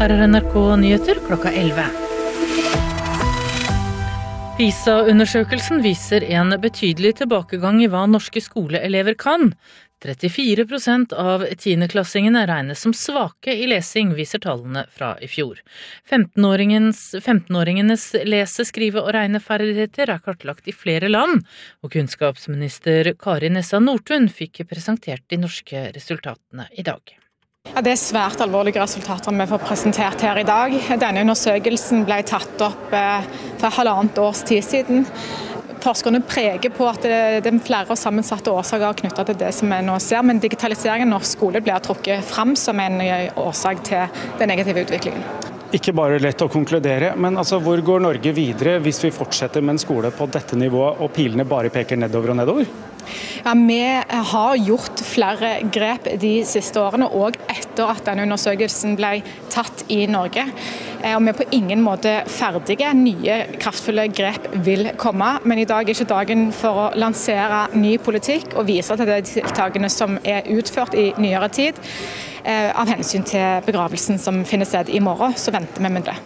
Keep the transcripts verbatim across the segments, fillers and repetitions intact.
Her er N R K Nyheter klokka elleve. PISA-undersøkelsen viser en betydelig tilbakegang i hva norske skoleelever kan. trettifire prosent av tiendeklassingene regnes som svake i lesing, viser tallene fra i fjor. femtenåringenes lese-, skrive- og regneferdigheter er kartlagt i flere land, og kunnskapsminister Kari Nessa Nordtun fikk presentert de norske resultatene i dag. Ja, det er svært alvorlige resultater vi får presentert her i dag. Denne undersøkelsen ble tatt opp for halvannet års tid siden. Forskerne preger på at det er flere og sammensatte årsaker knyttet til det som vi nå ser, men digitaliseringen av norsk skole blir trukket frem som en årsak til den negative utviklingen. Ikke bare lett å konkludere, men altså, hvor går Norge videre hvis vi fortsetter med en skole på dette nivået og pilene bare peker nedover og nedover? Ja, vi har gjort flere grep de siste årene, og etter at denne undersøkelsen ble tatt i Norge. Og vi er på ingen måte ferdige. Nye kraftfulle grep vil komme, men i dag er ikke dagen for å lansere ny politikk og vise til de tiltakene som er utført i nyere tid. Av hensyn til begravelsen som finner sted i morgen, så venter vi med det.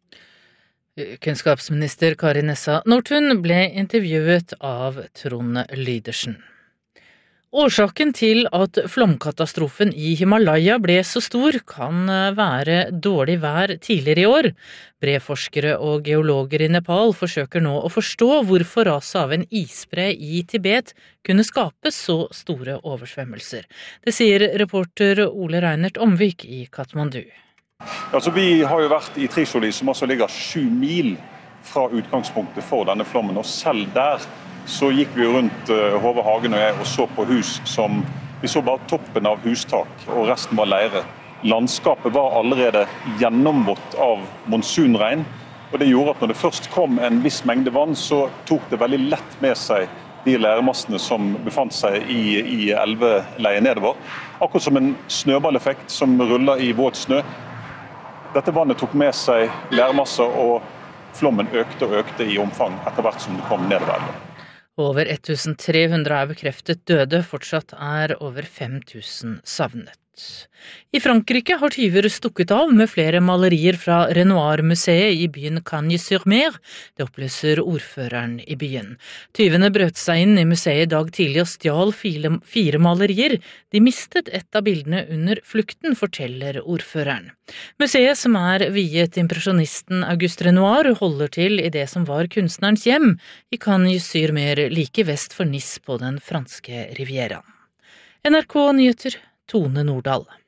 Kunnskapsminister Kari Nessa Nordtun ble intervjuet av Trond Lydersen. Årsaken til at flomkatastrofen i Himalaya ble så stor kan være dårlig vær tidligere i år. Breforskere og geologer i Nepal forsøker nå å forstå hvorfor raset av en isbre i Tibet kunne skape så store oversvømmelser. Det sier reporter Ole Reinert Omvik i Kathmandu. Altså, vi har jo vært i Trisholi, som altså ligger sju mil fra utgangspunktet for denne flommen, og selv der så gikk vi rundt, Håvard Hagen og jeg, og så på hus som vi så bare toppen av hustak, og resten var leire. Landskapet var allerede gjennomvått av monsunregn, og det gjorde at når det først kom en viss mengde vann, så tok det veldig lett med seg de leiremassene som befant seg i, i elveleiet nedover. Akkurat som en snøballeffekt som ruller i våt snø. Dette vannet tok med seg leirmasser, og flommen økte og økte i omfang etter hvert som det kom nedover. Over ettusen tre hundre er bekreftet døde, fortsatt er over fem tusen savnet. I Frankrike har tyver stukket av med flere malerier fra Renoir-museet i byen Cagnes-sur-Mer, det opplyser ordføreren i byen. Tyvene brøt seg inn i museet i dag tidlig og stjal fire, fire malerier. De mistet et av bildene under flukten, forteller ordføreren. Museet, som er viet impresjonisten Auguste Renoir, holder til i det som var kunstnerens hjem, i Cagnes-sur-Mer like vest for Nice på den franske rivieraen. N R K Nyheter, Tone Nordahl.